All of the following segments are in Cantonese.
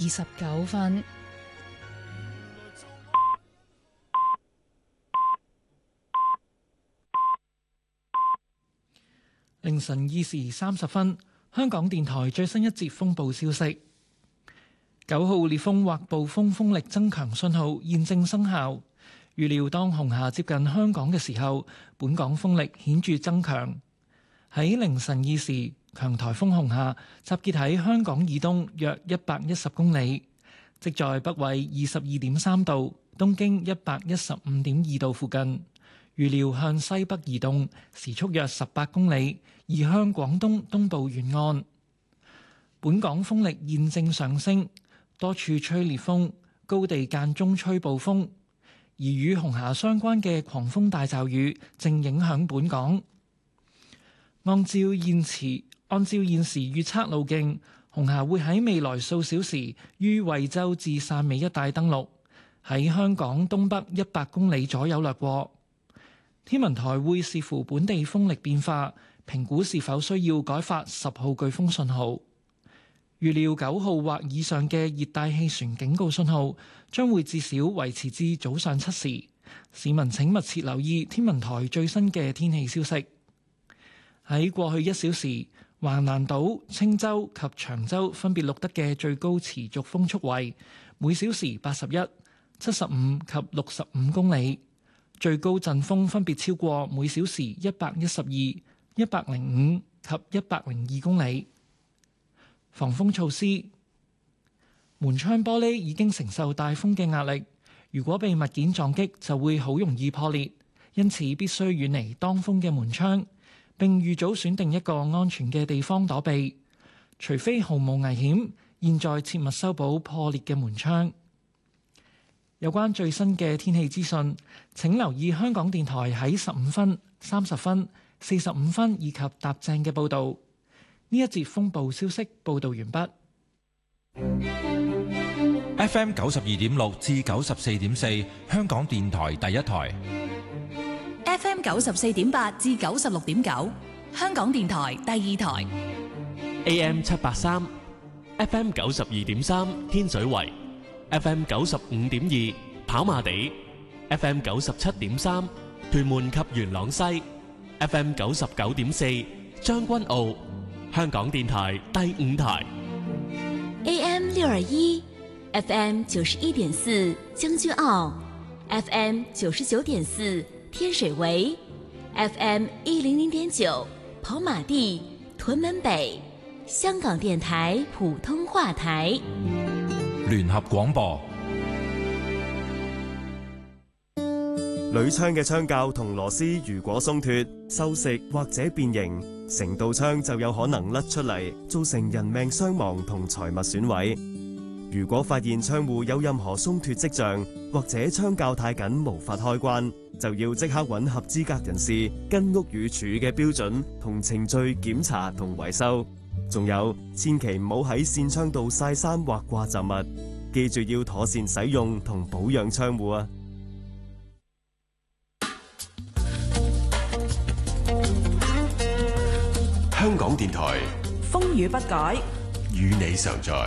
29分。 凌晨2時30分，香港電台最新一節風暴消息：9號烈風或暴風風力增強信號現正生效。預料當紅霞接近香港嘅時候，本港風力顯著增強。喺凌晨2時，強颱風紅霞集結喺香港以東約110公里，即在北緯22.3度、東經115.2度附近。預料向西北移動，時速約18公里，移向廣東東部沿岸。本港風力現正上升，多處吹烈風，高地間中吹暴風，而與紅霞相關嘅狂風大驟雨正影響本港。按照現時預測路徑，紅霞會喺未來數小時於惠州至汕尾一帶登陸，喺香港東北100公里左右掠過。天文台會視乎本地風力變化，評估是否需要改發10號颶風信號。預料9號或以上嘅熱帶氣旋警告信號將會至少維持至早上7時。市民請密切留意天文台最新嘅天氣消息。喺過去1小時，橫瀾島、青洲及長洲分別錄得嘅最高持續風速為每小時81、75及65公里。最高陣風分別超過每小時112、105及102公里。防風措施：門窗玻璃已經承受大風嘅壓力，如果被物件撞擊就會好容易破裂，因此必須遠離當風嘅門窗，並預早選定一個安全嘅地方躲避。除非毫無危險，現在切勿修補破裂嘅門窗。有關最新嘅天氣資訊，請留意香港電台喺15分、30分、45分以及踏正嘅報導。呢一節風暴消息報導完畢。 FM 92.6至94.4，香港電台第一台。 FM 94.8至96.9，香港電台第二台。 AM 783 ，FM 92.3，天水圍。FM 95.2跑馬地， FM 97.3屯門及元朗西， FM 99.4將軍澳，香港電台第五台。 AM 621 FM 91.4將軍澳， FM 99.4天水圍， FM 100.9跑馬地屯門北，香港電台普通話台。 聯合廣播。 鋁窗嘅窗鉸同螺絲如果鬆脫、銹蝕或者變形，成道窗就有可能甩出嚟，造成人命傷亡同財物損毀。如果發現窗戶有任何鬆脫跡象，或者窗鉸太緊無法開關，就要即刻揾合資格人士，跟屋宇署嘅標準同程序檢查同維修。仲有，千祈唔好喺扇窗度曬衫或掛雜物，記住要妥善使用同保養窗戶啊！ 香港電台風雨不改， 與你常在。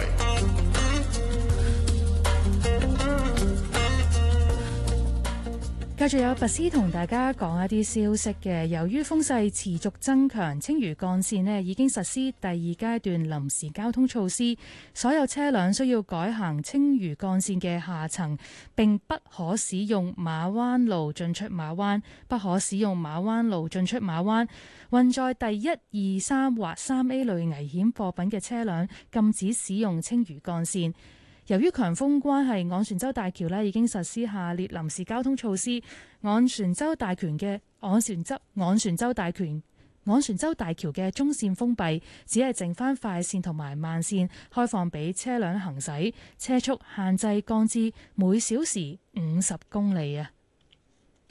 繼續有拔斯同大家講一啲消息嘅。由於風勢持續增強，青嶼幹線呢已經實施第二階段臨時交通措施，所有車輛需要改行青嶼幹線嘅下層，並不可使用馬灣路進出馬灣，不可使用馬灣路進出馬灣。運載第1、2、3或3A 類危險貨品嘅車輛禁止使用青嶼幹線。由於強風關係，昂船洲大橋已經實施下列臨時交通措施。昂船洲大橋嘅中線封閉，只係剩返快線同埋慢線開放俾車輛行駛，車速限制降至每小時50公里啊。